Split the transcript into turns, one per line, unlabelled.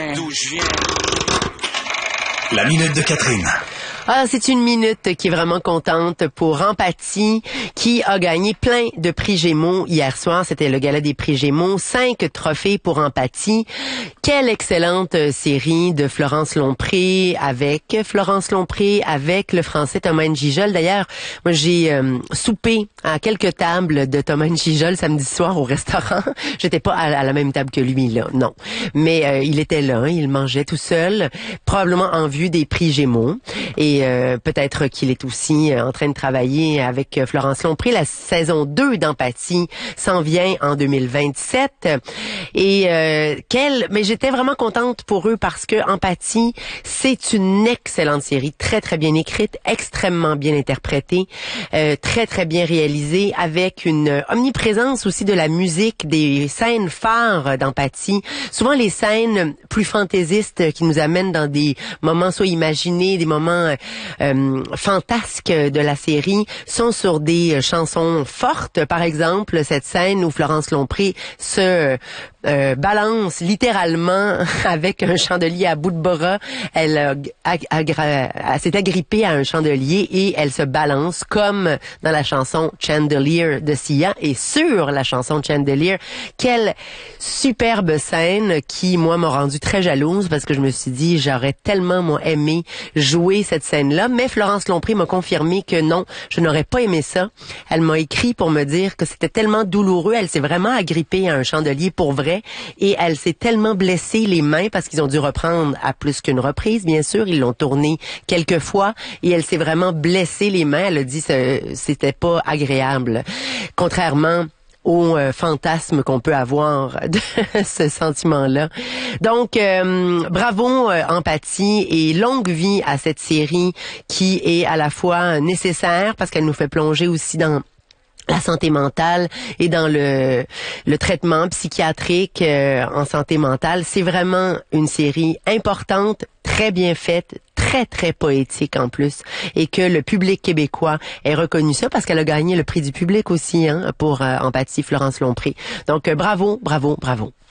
d'où je viens.
La minute de Catherine.
Ah, c'est une minute qui est vraiment contente pour Empathie, qui a gagné plein de prix Gémeaux hier soir. C'était le gala des prix Gémeaux. 5 trophées pour Empathie. Quelle excellente série de Florence Lompré avec le français Thomas N'Gijol. D'ailleurs, moi, j'ai soupé à quelques tables de Thomas N'Gijol samedi soir au restaurant. J'étais pas à la même table que lui, là, non. Mais il était là, il mangeait tout seul, probablement en vue des prix Gémeaux. Et peut-être qu'il est aussi en train de travailler avec Florence Lompré. La saison 2 d'Empathie s'en vient en 2027. Mais j'étais vraiment contente pour eux parce que Empathie, c'est une excellente série, très très bien écrite, extrêmement bien interprétée, très très bien réalisée, avec une omniprésence aussi de la musique, des scènes phares d'Empathie. Souvent les scènes plus fantaisistes qui nous amènent dans des moments soit imaginés, des moments fantasques de la série sont sur des chansons fortes. Par exemple, cette scène où Florence Lompré se balance littéralement avec un chandelier à bout de bras. Elle s'est agrippée à un chandelier et elle se balance comme dans la chanson Chandelier de Sia. Et sur la chanson Chandelier, quelle superbe scène qui, moi, m'a rendue très jalouse parce que je me suis dit, j'aurais tellement, moi, aimé jouer cette scène-là. Mais Florence Lompré m'a confirmé que non, je n'aurais pas aimé ça. Elle m'a écrit pour me dire que c'était tellement douloureux. Elle s'est vraiment agrippée à un chandelier pour vrai. Et elle s'est tellement blessée les mains parce qu'ils ont dû reprendre à plus qu'une reprise, bien sûr. Ils l'ont tourné quelques fois et elle s'est vraiment blessée les mains. Elle a dit que c'était pas agréable. Contrairement au fantasme qu'on peut avoir de ce sentiment-là. Donc, bravo Empathie et longue vie à cette série qui est à la fois nécessaire parce qu'elle nous fait plonger aussi dans la santé mentale et dans le traitement psychiatrique en santé mentale. C'est vraiment une série importante, très bien faite, très, très poétique en plus, et que le public québécois ait reconnu ça parce qu'elle a gagné le prix du public aussi pour Empathie, Florence Lompré. Donc, bravo, bravo, bravo.